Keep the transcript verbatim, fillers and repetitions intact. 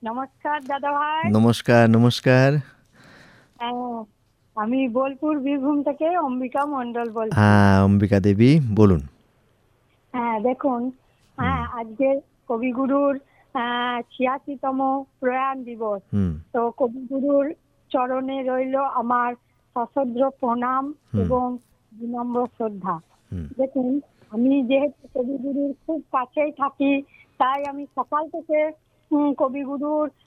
নমস্কার দাদা ভাই। নমস্কার, নমস্কার। হ্যাঁ, আমি বোলপুর বীরভূম থেকে অম্বিকা মণ্ডল বলছি। হ্যাঁ, অম্বিকা দেবী বলুন। হ্যাঁ দেখুন, হুম, হ্যাঁ আজকে কবিগুরুর আহ ছিয়াশিতম প্রয়াণ দিবস। হুম, তো কবিগুরুর চরণে রইল আমার সশ্রদ্ধ প্রণাম হুম, এবং বিনম্র শ্রদ্ধা। হুম, দেখুন, আমি যেহেতু কবিগুরুর খুব কাছেই থাকি, তাই আমি সকাল থেকে উম, কবিগুরুর